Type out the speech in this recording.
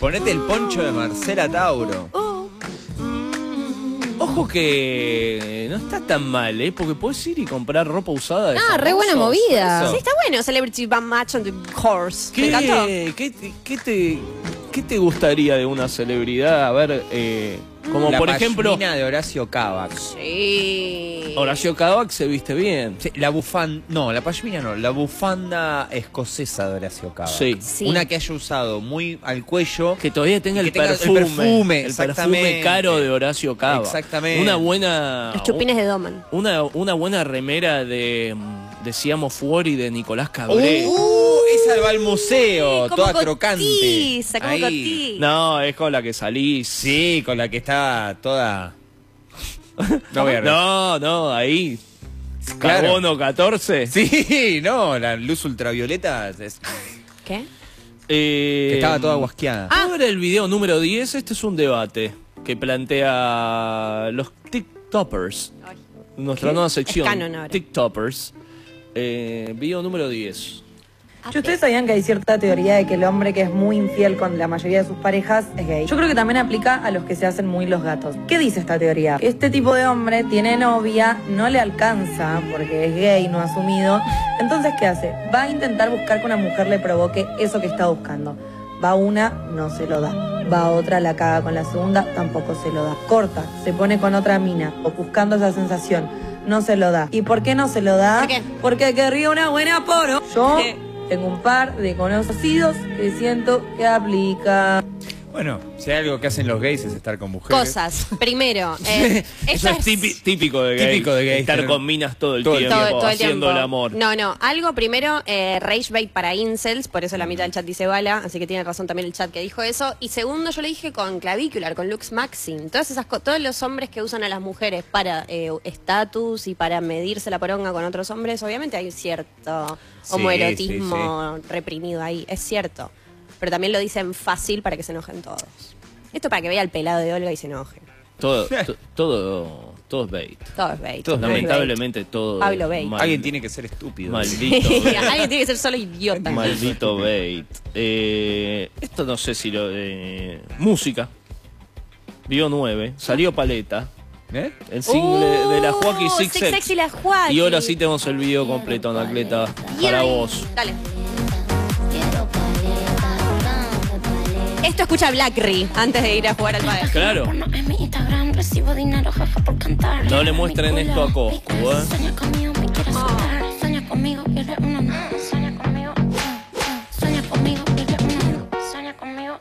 Ponete el poncho de Marcela Tauro. Ojo que no está tan mal, porque puedes ir y comprar ropa usada de re buena movida. Sí, está bueno. Celebrity Band Match on the Horse. Me encantó. ¿Qué te gustaría de una celebridad? A ver, como la por ejemplo... La pashmina de Horacio Cavac. Sí. Horacio Cavac se viste bien. Sí, la bufanda... No, la pashmina no. La bufanda escocesa de Horacio Cavac. Sí. Una que haya usado muy al cuello. Que todavía tenga el perfume. El perfume caro de Horacio Cavac. Exactamente. Una buena... Los chupines de Doman. Una buena remera de Siamo Fuori de Nicolás Cabré. Esa va al museo, Sí, toda como crocante. cotiza, como cotiza. No, es con la que salís. Sí, con la que está toda... No voy a No, ahí. Claro. Carbono 14. Sí, no, la luz ultravioleta es... ¿Qué? que estaba toda guasqueada. ¿Cuál era el video número 10? Este es un debate que plantea los TikTokers. Nuestra nueva sección. Es canon ahora. TikTokers. Video número 10. ¿Ustedes sabían que hay cierta teoría de que el hombre que es muy infiel con la mayoría de sus parejas es gay? Yo creo que también aplica a los que se hacen muy los gatos. ¿Qué dice esta teoría? Este tipo de hombre tiene novia, no le alcanza porque es gay, no asumido. Entonces, ¿qué hace? Va a intentar buscar que una mujer le provoque eso que está buscando. Va una, no se lo da. Va otra, la caga con la segunda, tampoco se lo da. Corta, se pone con otra mina, o buscando esa sensación, no se lo da. ¿Y por qué no se lo da? ¿Por qué? Porque querría una buena poro. Yo... tengo un par de conocidos que siento que aplica. Bueno, si hay algo que hacen los gays es estar con mujeres. Cosas. Primero, Eso es típico de gay. Típico de gay. Estar con minas todo el Todo el tiempo, todo el haciendo tiempo. el amor. No, algo primero, rage bait para incels, por eso la mitad del chat dice bala, así que tiene razón también el chat que dijo eso. Y segundo, yo le dije con clavicular, con Lux Maxim, todos los hombres que usan a las mujeres para estatus y para medirse la poronga con otros hombres, obviamente hay cierto homoerotismo reprimido ahí, es cierto. Pero también lo dicen fácil para que se enojen todos. Esto para que vea el pelado de Olga y se enoje. Todo es bait. Todo es bait. Lamentablemente todo. Pablo Bait. Alguien tiene que ser estúpido. Maldito bait. Alguien tiene que ser solo idiota. Maldito bait. Esto no sé si lo... música. Video 9. Salió Paleta. El single de la Joaquín Six Sexy la Joaquín. Y ahora sí tenemos el video completo, Anacleta, para vos. Dale. Esto escucha Blackry antes de ir a jugar al pádel. Claro. No le muestren esto a Coscu,